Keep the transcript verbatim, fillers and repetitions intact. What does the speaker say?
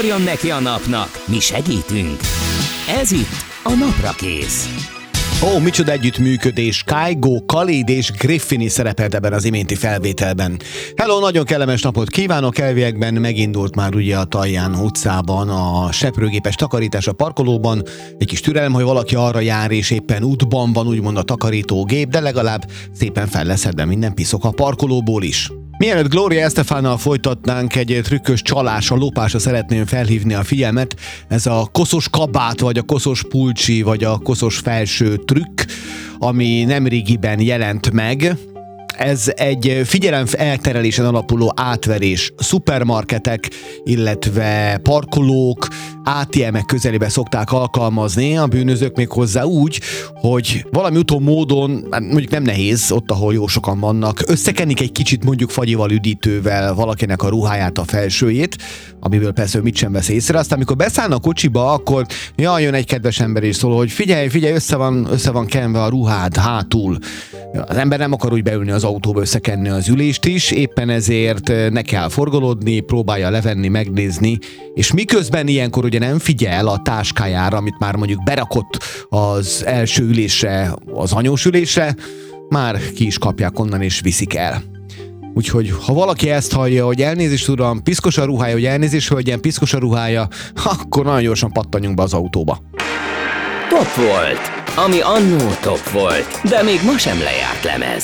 Ugorjon neki a napnak, mi segítünk! Ez itt a Naprakész. Ó, micsoda együttműködés, Kygo, Khalid és Griffini szerepelt ebben az iménti felvételben. Hello, nagyon kellemes napot kívánok, elviekben megindult már ugye a Taján utcában a seprőgépes takarítás a parkolóban. Egy kis türelem, hogy valaki arra jár és éppen útban van úgymond a takarítógép, de legalább szépen fel lesz ebben minden piszok a parkolóból is. Mielőtt Gloria Estefánnal folytatnánk, egy trükkös csalásra, lopásra szeretném felhívni a figyelmet. Ez a koszos kabát, vagy a koszos pulcsi, vagy a koszos felső trükk, ami nemrégiben jelent meg. Ez egy figyelem elterelésen alapuló átverés. Szupermarketek, illetve parkolók, á té emek közelébe szokták alkalmazni a bűnözők, még hozzá úgy, hogy valami úton módon, mondjuk nem nehéz, ott ahol jó sokan vannak, összekenik egy kicsit mondjuk fagyival, üdítővel valakinek a ruháját, a felsőjét, amiből persze mit sem vesz észre. Aztán amikor beszállna a kocsiba, akkor jaj, jön egy kedves ember és szól, hogy figyelj, figyelj, össze van, össze van kenve a ruhád hátul. Az ember nem akar úgy beülni az autóba, összekenni az ülést is, éppen ezért ne kell forgolódni, próbálja levenni, megnézni, és miközben ilyenkor ugye nem figyel a táskájára, amit már mondjuk berakott az első ülésre, az anyós ülésre, már ki is kapják onnan és viszik el. Úgyhogy, ha valaki ezt hallja, hogy elnézést uram, piszkos a ruhája, hogy elnézést hölgyem, piszkos a ruhája, akkor nagyon gyorsan pattanjunk be az autóba. Top volt, ami annó top volt, de még ma sem lejárt lemez.